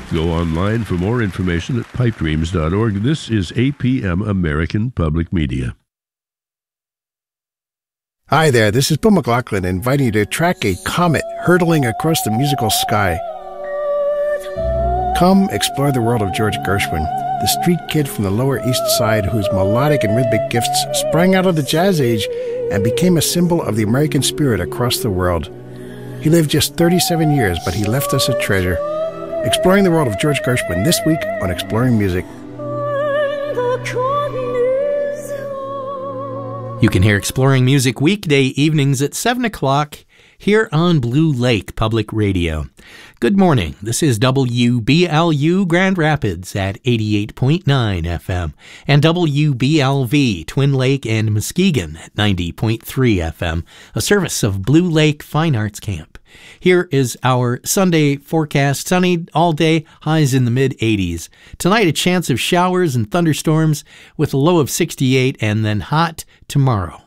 Go online for more information at pipedreams.org. This is APM American Public Media. Hi there, this is Bill McLaughlin inviting you to track a comet hurtling across the musical sky. Come explore the world of George Gershwin, the street kid from the Lower East Side whose melodic and rhythmic gifts sprang out of the jazz age and became a symbol of the American spirit across the world. He lived just 37 years, but he left us a treasure. Exploring the world of George Gershwin this week on Exploring Music. You can hear Exploring Music weekday evenings at 7 o'clock here on Blue Lake Public Radio. Good morning. This is WBLU Grand Rapids at 88.9 FM and WBLV Twin Lake and Muskegon at 90.3 FM, a service of Blue Lake Fine Arts Camp. Here is our Sunday forecast. Sunny all day, highs in the mid-80s. Tonight, a chance of showers and thunderstorms with a low of 68, and then hot tomorrow.